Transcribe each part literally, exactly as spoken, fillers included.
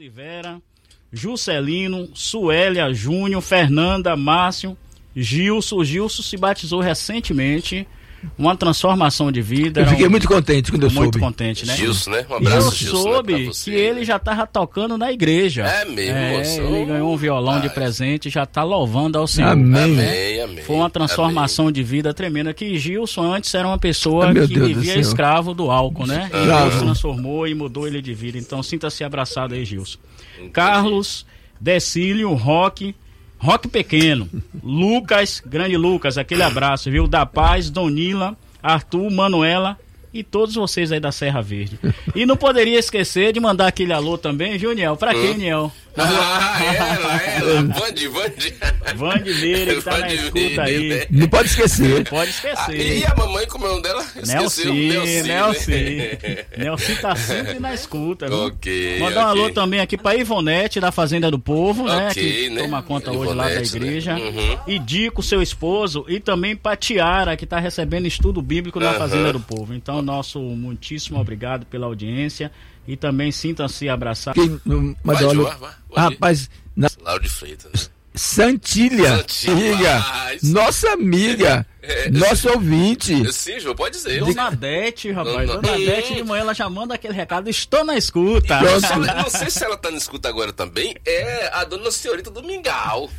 Oliveira, Juscelino, Suélia, Júnior, Fernanda, Márcio, Gilson. Gilson se batizou recentemente. Uma transformação de vida. Eu fiquei um... muito contente quando eu muito soube. Muito contente, né? Gilson, né? Um abraço, eu Gilson, soube né, pra você, que ele né? já estava tocando na igreja. É mesmo, é, moço? Ele ganhou um violão Ai. de presente e já está louvando ao Senhor. Amém. Amém, amém. Foi uma transformação amém. de vida tremenda, que Gilson antes era uma pessoa Ah, meu que Deus do vivia céu. escravo do álcool, né? E Escravo. Deus transformou e mudou ele de vida. Então sinta-se abraçado aí, Gilson. Carlos, Decílio, Roque, Roque Pequeno, Lucas, grande Lucas, aquele abraço, viu? Da Paz, Donila, Arthur, Manuela e todos vocês aí da Serra Verde. E não poderia esquecer de mandar aquele alô também, viu, Niel? Pra quem, Niel? Ah, ela, ela, Vande, Vande. Vande Meire, que tá na escuta aí. Não pode esquecer. Não pode Ah, esquecer. e a mamãe, como é o nome dela? Esqueceu. Nelci, Nelci. né? Nelci tá sempre na escuta, viu? Ok, Mandar um ok. alô também aqui pra Ivonete, da Fazenda do Povo, né? Ok, Que né? toma conta hoje lá da Ivonete, igreja. né? Uhum. E Dico, seu esposo, e também pra Tiara, que tá recebendo estudo bíblico na Uhum. Fazenda do Povo. Então, nosso muitíssimo obrigado pela audiência. E também sintam-se abraçados. Quem, no, Vai, mas olha, João, vai, vai. rapaz, na, Lauro de Freitas, né? Santilha, Santilha, amiga, mas- nossa amiga, É. nosso ouvinte. Sim, João, pode dizer. Dona Dete, rapaz. Dona- Dona Dete de manhã ela já manda aquele recado. Estou na escuta. Pronto. Só- não sei se ela tá na escuta agora também. É a dona senhorita do Mingau.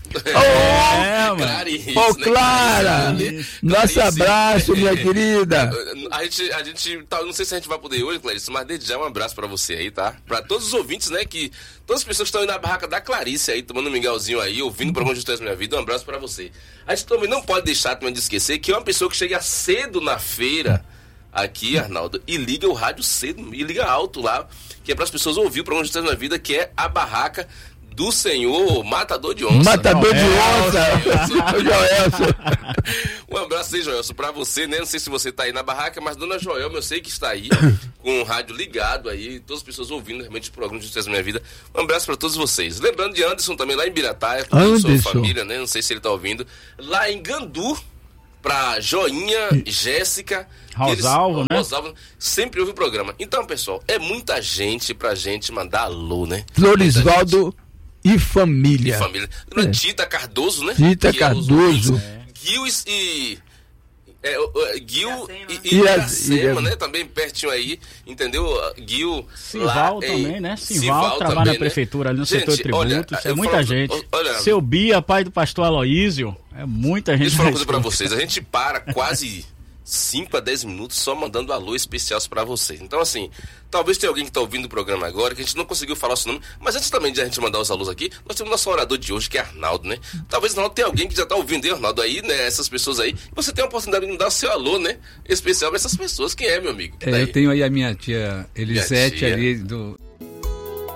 É, mano. Clarice, Ô, né? Clara, Clarice, nosso Clarice. abraço, minha querida. A gente, a gente tá, não sei se a gente vai poder hoje, Clarice, mas desde já um abraço pra você aí, tá? Pra todos os ouvintes, né, que todas as pessoas que estão aí na barraca da Clarice aí, tomando um mingauzinho aí, ouvindo o programa de Histórias da Minha Vida, um abraço pra você. A gente também não pode deixar também de esquecer que é uma pessoa que chega cedo na feira aqui, Arnaldo, e liga o rádio cedo, e liga alto lá, que é para as pessoas ouvir o programa de Histórias da Minha Vida, que é a barraca do senhor Matador de Onça. Matador de Joelson. onça. Ô, Joelson. Um abraço aí, Joelson, pra você, né? Não sei se você tá aí na barraca, mas dona Joelma, eu sei que está aí, com o rádio ligado aí, todas as pessoas ouvindo realmente o programa de Histórias da Minha Vida. Um abraço pra todos vocês. Lembrando de Anderson também, lá em Birataia, com a sua Anderson. família, né? Não sei se ele tá ouvindo. Lá em Gandu, pra Joinha, Jéssica, que eles- Rosalvo, né? Rosalvo, sempre ouve o programa. Então, pessoal, é muita gente pra gente mandar alô, né? Florisvaldo e família. Família. É. Tita Cardoso, né? Tita Que é os Cardoso. ouvintes. Gil e... É, o- o- Gil e, e E as- Iracema, e- né? Também pertinho aí, entendeu? Gil... Simval lá, também, ei, né? Simval, trabalha também, na prefeitura ali no Gente, setor de tributos. olha, É eu muita falo- gente. olha- Seu Bia, pai do pastor Aloísio. É muita gente. Deixa eu falar uma na coisa pra escuta. vocês. A gente para quase cinco a dez minutos só mandando alô especial pra vocês. Então, assim, talvez tenha alguém que tá ouvindo o programa agora, que a gente não conseguiu falar o seu nome, mas antes também de a gente mandar os alôs aqui, nós temos nosso orador de hoje, que é Arnaldo, né? Talvez Arnaldo tenha alguém que já tá ouvindo aí, Arnaldo, aí, né? Essas pessoas aí. Você tem a oportunidade de dar o seu alô, né? Especial pra essas pessoas. Quem é, meu amigo? Que tá É, aí? eu tenho aí a minha tia Elisete tia. ali do